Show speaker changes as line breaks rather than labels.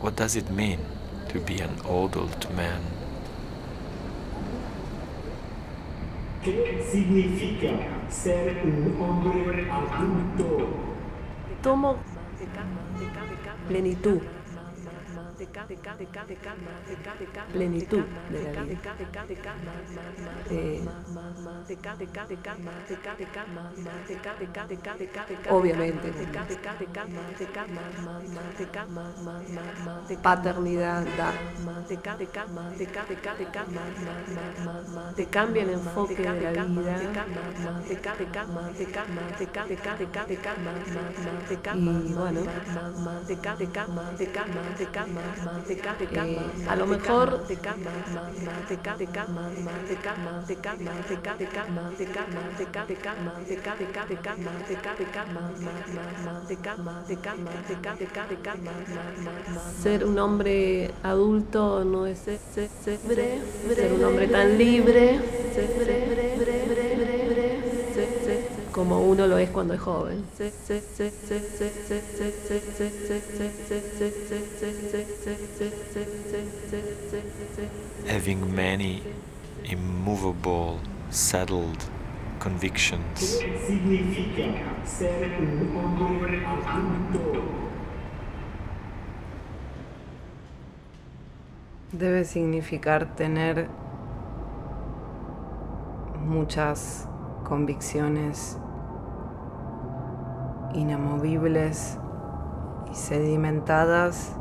What does it mean to be an adult man?
¿Qué significa ser un hombre adulto?
Tomo plenitud. Plenitud de la vida. Obviamente, paternidad da. Te cambia el enfoque de la vida. Y bueno, a lo mejor ser un hombre adulto no es ser un hombre tan libre como uno lo es cuando es joven.
Having many immovable, settled convictions.
¿Qué significa ser un hombre adulto?
Debe significar tener muchas convicciones inamovibles y sedimentadas